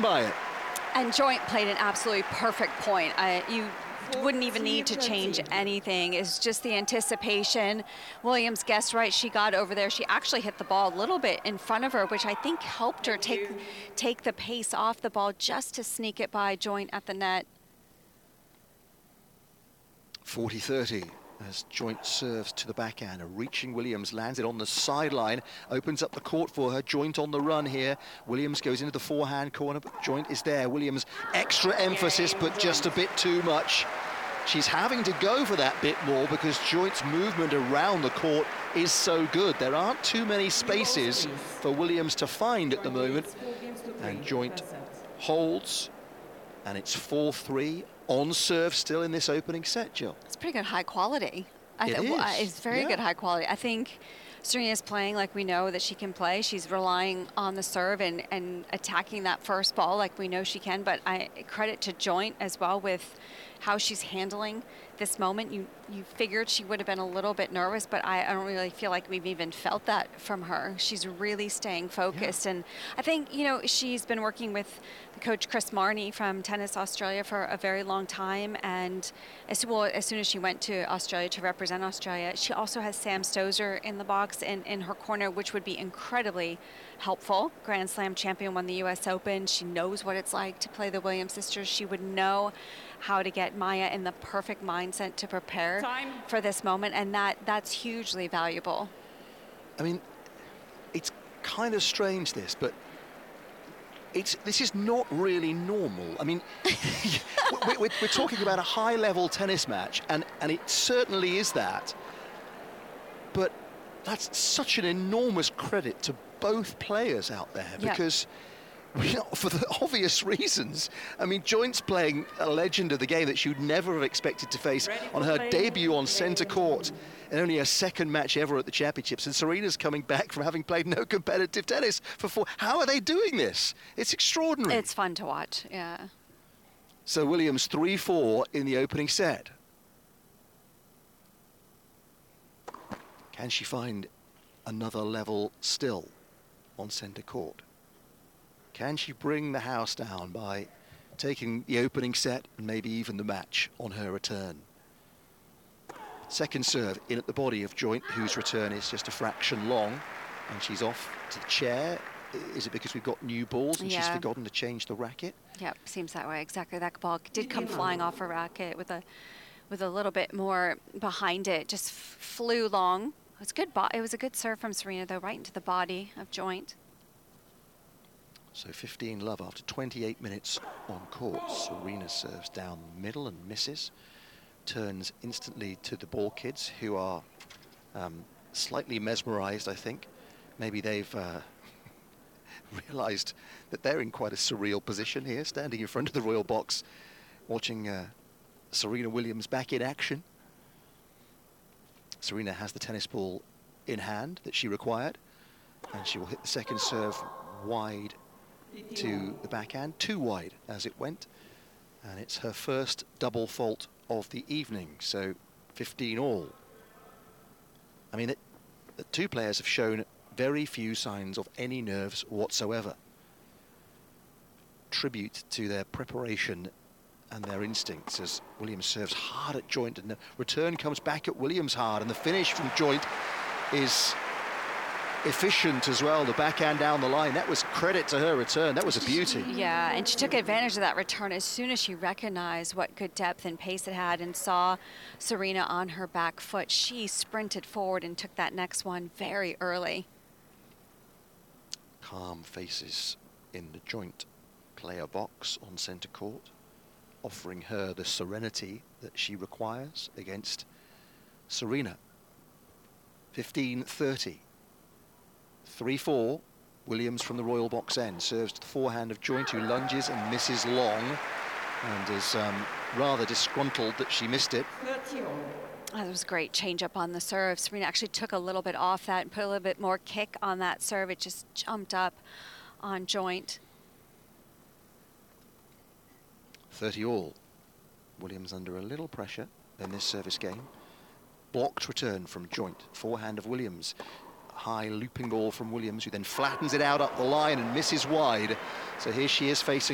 by it. And Joint played an absolutely perfect point. You wouldn't even need to change anything. It's just the anticipation. Williams guessed right. She got over there. She actually hit the ball a little bit in front of her, which I think helped her take the pace off the ball just to sneak it by Joint at the net. 40-30 as Joint serves to the backhand. A reaching Williams lands it on the sideline, opens up the court for her. Joint on the run here. Williams goes into the forehand corner, but Joint is there. Williams, extra emphasis, but just a bit too much. She's having to go for that bit more because Joint's movement around the court is so good. There aren't too many spaces for Williams to find at the moment. And Joint holds, and it's 4-3. On serve still in this opening set, Jill. It's pretty good high quality. It's very good high quality. I think Serena's playing like we know that she can play. She's relying on the serve and attacking that first ball like we know she can, but I credit to Joint as well with how she's handling this moment. You figured she would have been a little bit nervous, but I don't really feel like we've even felt that from her. She's really staying focused. And I think, you know, she's been working with the coach Chris Marnie from Tennis Australia for a very long time. And as soon as she went to Australia to represent Australia, she also has Sam Stosur in the box in her corner, which would be incredibly helpful. Grand Slam champion, won the US Open. She knows what it's like to play the Williams sisters. She would know how to get Maya in the perfect mindset to prepare for this moment, and that's hugely valuable. I mean, it's kind of strange this, but this is not really normal. I mean, we're talking about a high-level tennis match, and it certainly is that, but that's such an enormous credit to both players out there, because for the obvious reasons. I mean, Joint's playing a legend of the game that she would never have expected to face on her debut on centre court in only her second match ever at the championships. And Serena's coming back from having played no competitive tennis for 4. How are they doing this? It's extraordinary. It's fun to watch, yeah. So Williams 3-4 in the opening set. Can she find another level still on centre court? Can she bring the house down by taking the opening set and maybe even the match on her return? Second serve in at the body of Joint, whose return is just a fraction long, and she's off to the chair. Is it because we've got new balls and she's forgotten to change the racket? Yep, seems that way. Exactly. That ball did come flying off her racket with a little bit more behind it. Just flew long. It was a good serve from Serena, though, right into the body of Joint. So 15-love after 28 minutes on court. Serena serves down the middle and misses. Turns instantly to the ball kids, who are slightly mesmerized, I think. Maybe they've realized that they're in quite a surreal position here, standing in front of the royal box, watching Serena Williams back in action. Serena has the tennis ball in hand that she required, and she will hit the second serve wide to the backhand, too wide as it went, and it's her first double fault of the evening, so 15 all. I mean, the two players have shown very few signs of any nerves whatsoever. Tribute to their preparation and their instincts as Williams serves hard at Joint, and the return comes back at Williams hard, and the finish from Joint is efficient as well, the backhand down the line. That was credit to her return. That was a beauty. Yeah, and she took advantage of that return as soon as she recognized what good depth and pace it had and saw Serena on her back foot. She sprinted forward and took that next one very early. Calm faces in the Joint player box on centre court, offering her the serenity that she requires against Serena. 15-30. 3-4, Williams from the royal box end, serves to the forehand of Joint, who lunges and misses long, and is rather disgruntled that she missed it. That was a great change up on the serve. Serena actually took a little bit off that and put a little bit more kick on that serve. It just jumped up on Joint. 30 all. Williams under a little pressure in this service game. Blocked return from Joint, forehand of Williams. High looping ball from Williams, who then flattens it out up the line and misses wide. So here she is facing